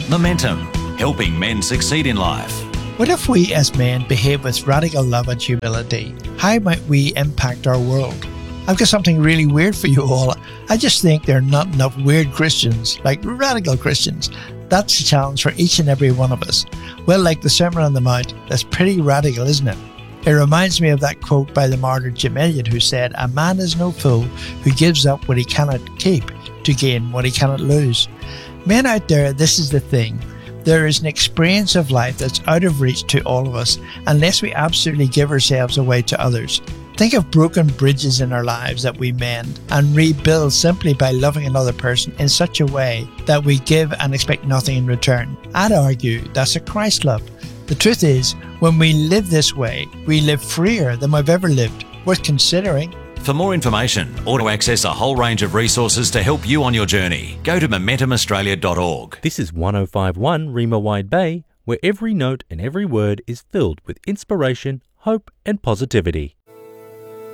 Momentum, helping men succeed in life. What if we as men behave with radical love and humility? How might we impact our world? I've got something really weird for you all. I just think there are not enough weird Christians, like radical Christians. That's the challenge for each and every one of us. Well, like the Sermon on the Mount, that's pretty radical, isn't it? It reminds me of that quote by the martyr Jim Elliot, who said, "A man is no fool who gives up what he cannot keep to gain what he cannot lose." Men out there, this is the thing. There is an experience of life that's out of reach to all of us unless we absolutely give ourselves away to others. Think of broken bridges in our lives that we mend and rebuild simply by loving another person in such a way that we give and expect nothing in return. I'd argue that's a Christ love. The truth is, when we live this way, we live freer than we've ever lived. Worth considering. For more information or to access a whole range of resources to help you on your journey, go to momentumaustralia.org. This is 105.1 Rima Wide Bay, where every note and every word is filled with inspiration, hope and positivity.